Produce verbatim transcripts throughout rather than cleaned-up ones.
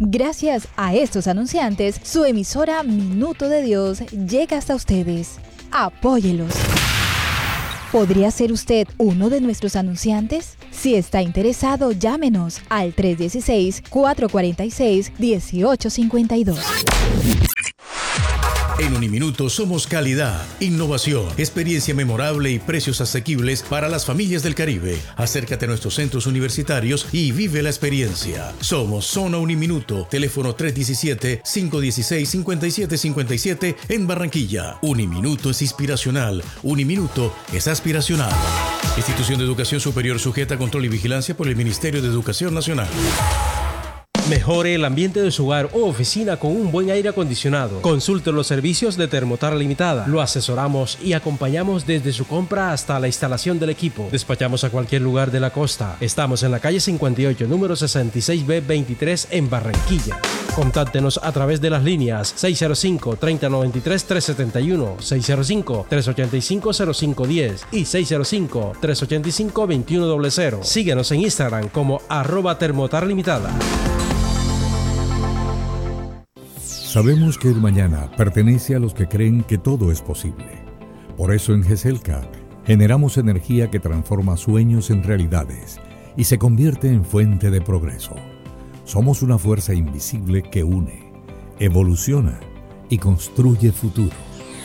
Gracias a estos anunciantes, su emisora Minuto de Dios llega hasta ustedes. Apóyelos. ¿Podría ser usted uno de nuestros anunciantes? Si está interesado, llámenos al tres uno seis, cuatro cuatro seis, uno ocho cinco dos. En Uniminuto somos calidad, innovación, experiencia memorable y precios asequibles para las familias del Caribe. Acércate a nuestros centros universitarios y vive la experiencia. Somos Zona Uniminuto, teléfono tres uno siete, cinco uno seis, cinco siete cinco siete en Barranquilla. Uniminuto es inspiracional, Uniminuto es aspiracional. Institución de Educación Superior sujeta a control y vigilancia por el Ministerio de Educación Nacional. Mejore el ambiente de su hogar o oficina con un buen aire acondicionado. Consulte los servicios de Termotar Limitada. Lo asesoramos y acompañamos desde su compra hasta la instalación del equipo. Despachamos a cualquier lugar de la costa. Estamos en la calle cincuenta y ocho, número sesenta y seis B veintitrés en Barranquilla. Contáctenos a través de las líneas seis cero cinco, tres cero nueve tres, tres siete uno, seis cero cinco, tres ocho cinco, cero cinco uno cero y seis cero cinco, tres ocho cinco, dos uno cero cero. Síguenos en Instagram como arroba Termotar Limitada. Sabemos que el mañana pertenece a los que creen que todo es posible. Por eso en GESELCA generamos energía que transforma sueños en realidades y se convierte en fuente de progreso. Somos una fuerza invisible que une, evoluciona y construye futuro.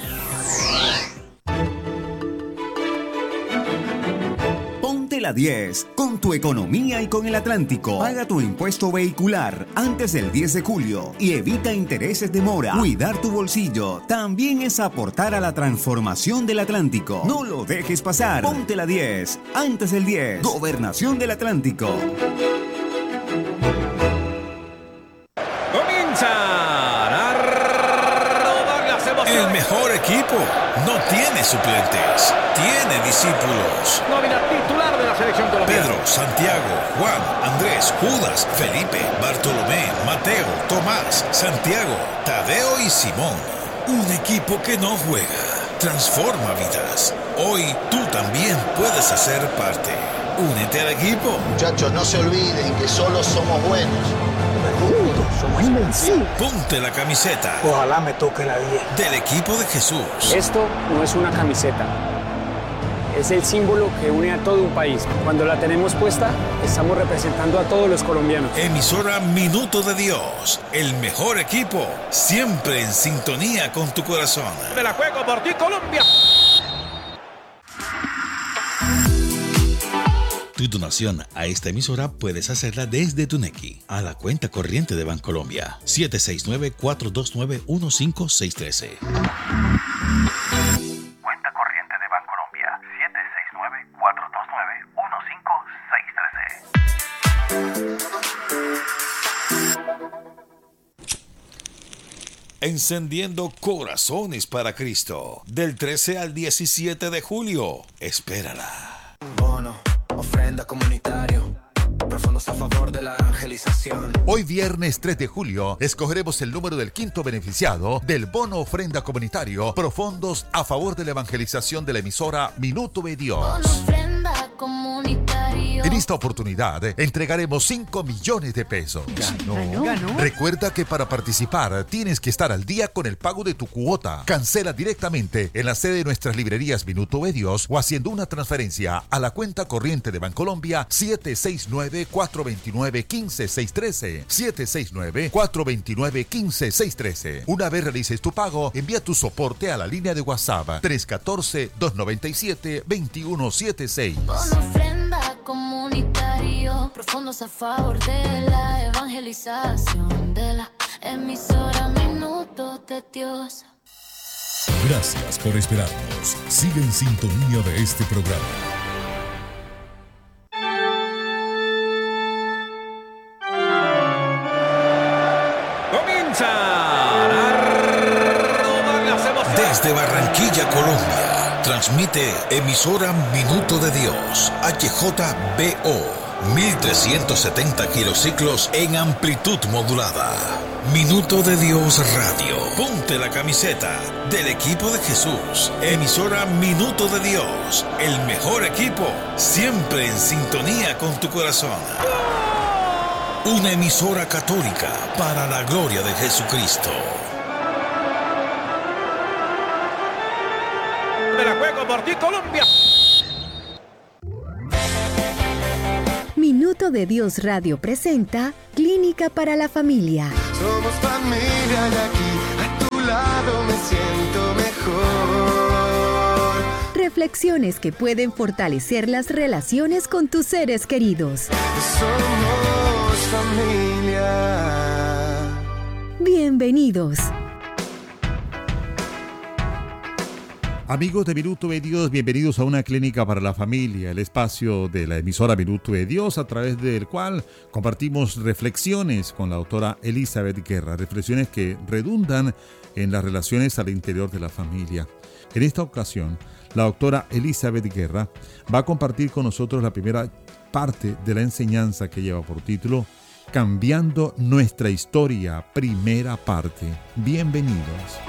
La diez, con tu economía y con el Atlántico. Paga tu impuesto vehicular antes del diez de julio y evita intereses de mora. Cuidar tu bolsillo también es aportar a la transformación del Atlántico. No lo dejes pasar. Ponte la diez antes del diez. Gobernación del Atlántico. El mejor equipo no tiene suplentes, tiene discípulos. Nómina titular de la selección colombiana. Pedro, Santiago, Juan, Andrés, Judas, Felipe, Bartolomé, Mateo, Tomás, Santiago, Tadeo y Simón. Un equipo que no juega, transforma vidas. Hoy tú también puedes hacer parte. Únete al equipo. Muchachos, no se olviden que solo somos buenos. Juntos somos invencibles. Ponte la camiseta. Ojalá me toque la diez. Del equipo de Jesús. Esto no es una camiseta. Es el símbolo que une a todo un país. Cuando la tenemos puesta, estamos representando a todos los colombianos. Emisora Minuto de Dios. El mejor equipo. Siempre en sintonía con tu corazón. Me la juego por ti, Colombia. Tu donación a esta emisora puedes hacerla desde tu Nequi a la cuenta corriente de Bancolombia siete seis nueve, cuatro dos nueve, uno cinco seis uno tres. Cuenta corriente de Bancolombia siete seis nueve, cuatro dos nueve, uno cinco seis uno tres. Encendiendo corazones para Cristo. Del trece al diecisiete de julio. Espérala. Bono, ofrenda comunitario, profundos a favor de la evangelización. Hoy viernes tres de julio escogeremos el número del quinto beneficiado del bono ofrenda comunitario Profondos a favor de la evangelización de la emisora Minuto de Dios. Bono ofrenda comunitario. En esta oportunidad entregaremos cinco millones de pesos. ¿Ganó? ¿Ganó? Recuerda que para participar tienes que estar al día con el pago de tu cuota. Cancela directamente en la sede de nuestras librerías Minuto de Dios o haciendo una transferencia a la cuenta corriente de Bancolombia siete seis nueve, cuatro dos nueve, uno cinco seis uno tres. siete seis nueve, cuatro dos nueve, uno cinco seis uno tres. Una vez realices tu pago, envía tu soporte a la línea de WhatsApp tres uno cuatro, dos nueve siete, dos uno siete seis. Bono ofrenda comunitario, profundos a favor de la evangelización de la emisora Minuto de Dios. Gracias por esperarnos. Sigue en sintonía de este programa. Desde Barranquilla, Colombia, transmite emisora Minuto de Dios, H J B O, mil trescientos setenta kilociclos en amplitud modulada. Minuto de Dios Radio. Ponte la camiseta del equipo de Jesús. Emisora Minuto de Dios, el mejor equipo, siempre en sintonía con tu corazón. una emisora católica para la gloria de Jesucristo. Me la juego por ti, Colombia. Minuto de Dios Radio presenta Clínica para la Familia. Somos familia y aquí a tu lado me siento mejor. Reflexiones que pueden fortalecer las relaciones con tus seres queridos. Somos familia. Bienvenidos. Amigos de Minuto de Dios, bienvenidos a una clínica para la familia, el espacio de la emisora Minuto de Dios, a través del cual compartimos reflexiones con la doctora Elizabeth Guerra, reflexiones que redundan en las relaciones al interior de la familia. En esta ocasión, la doctora Elizabeth Guerra va a compartir con nosotros la primera parte de la enseñanza que lleva por título Cambiando nuestra historia, primera parte. Bienvenidos.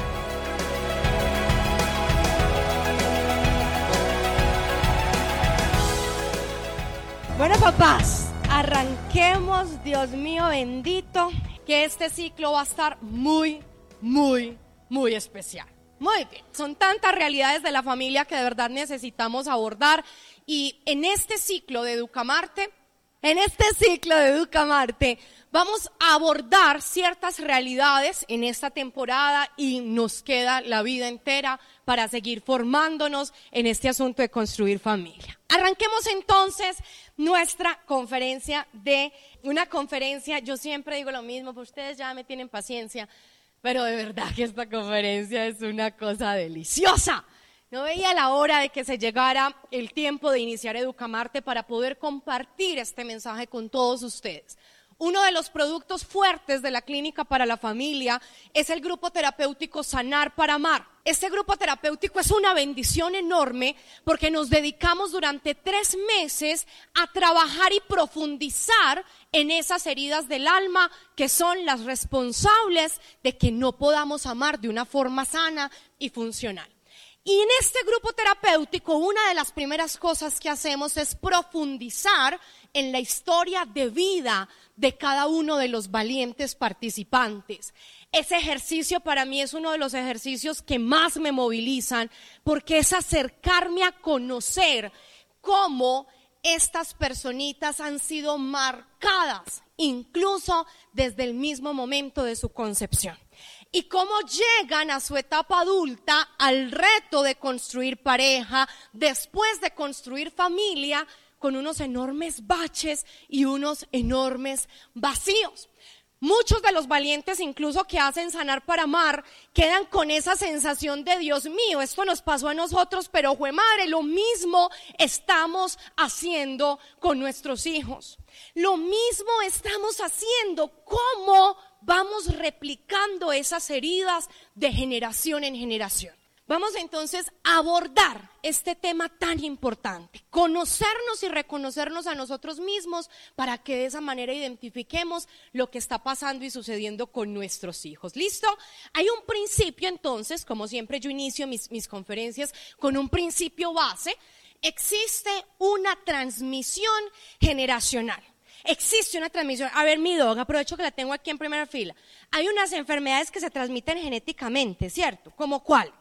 Bueno, papás, arranquemos, Dios mío bendito, que este ciclo va a estar muy, muy, muy especial. Muy bien, son tantas realidades de la familia que de verdad necesitamos abordar, y en este ciclo de Educamarte, en este ciclo de Educamarte, vamos a abordar ciertas realidades en esta temporada y nos queda la vida entera para seguir formándonos en este asunto de construir familia. Arranquemos entonces nuestra conferencia de, una conferencia, yo siempre digo lo mismo, pues ustedes ya me tienen paciencia, pero de verdad que esta conferencia es una cosa deliciosa. No veía la hora de que se llegara el tiempo de iniciar Educamarte para poder compartir este mensaje con todos ustedes. Uno de los productos fuertes de la Clínica para la Familia es el grupo terapéutico Sanar para Amar. Este grupo terapéutico es una bendición enorme porque nos dedicamos durante tres meses a trabajar y profundizar en esas heridas del alma que son las responsables de que no podamos amar de una forma sana y funcional. Y en este grupo terapéutico, una de las primeras cosas que hacemos es profundizar en la historia de vida de cada uno de los valientes participantes. Ese ejercicio para mí es uno de los ejercicios que más me movilizan, porque es acercarme a conocer cómo estas personitas han sido marcadas, incluso desde el mismo momento de su concepción. Y cómo llegan a su etapa adulta al reto de construir pareja, después de construir familia, con unos enormes baches y unos enormes vacíos. Muchos de los valientes, incluso que hacen Sanar para Amar, quedan con esa sensación de Dios mío, esto nos pasó a nosotros, pero jue madre, lo mismo estamos haciendo con nuestros hijos. Lo mismo estamos haciendo, ¿cómo vamos replicando esas heridas de generación en generación? Vamos entonces a abordar este tema tan importante, conocernos y reconocernos a nosotros mismos para que de esa manera identifiquemos lo que está pasando y sucediendo con nuestros hijos. ¿Listo? Hay un principio entonces, como siempre yo inicio mis, mis conferencias con un principio base. Existe una transmisión generacional. Existe una transmisión. A ver, mi dog, aprovecho que la tengo aquí en primera fila. Hay unas enfermedades que se transmiten genéticamente, ¿cierto? ¿Cómo cuál?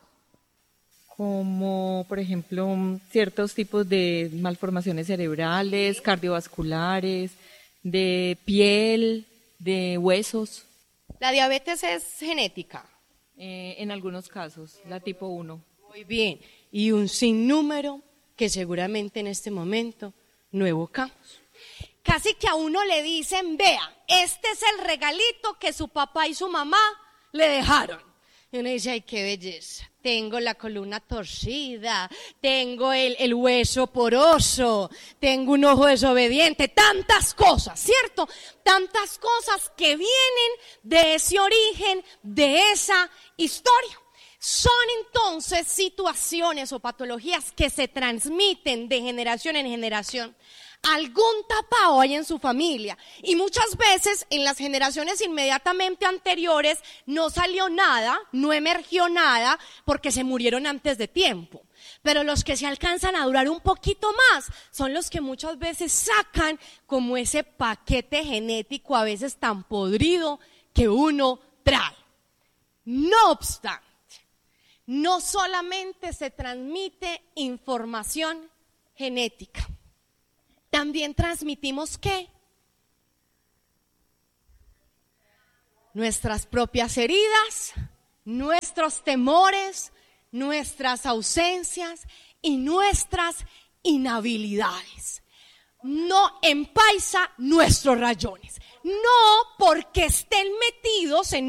Como, por ejemplo, ciertos tipos de malformaciones cerebrales, cardiovasculares, de piel, de huesos. ¿La diabetes es genética? Eh, en algunos casos, la tipo uno. Muy bien. Y un sinnúmero que seguramente en este momento no evocamos. Casi que a uno le dicen, vea, este es el regalito que su papá y su mamá le dejaron. Y uno dice, ay, qué belleza, tengo la columna torcida, tengo el, el hueso poroso, tengo un ojo desobediente, tantas cosas, ¿cierto? Tantas cosas que vienen de ese origen, de esa historia. Son entonces situaciones o patologías que se transmiten de generación en generación. Algún tapao hay en su familia y muchas veces en las generaciones inmediatamente anteriores no salió nada, no emergió nada porque se murieron antes de tiempo. Pero los que se alcanzan a durar un poquito más son los que muchas veces sacan como ese paquete genético a veces tan podrido que uno trae. No obstante, no solamente se transmite información genética, también transmitimos ¿qué? Nuestras propias heridas, nuestros temores, nuestras ausencias y nuestras inhabilidades. No empaisa nuestros rayones, no porque estén metidos en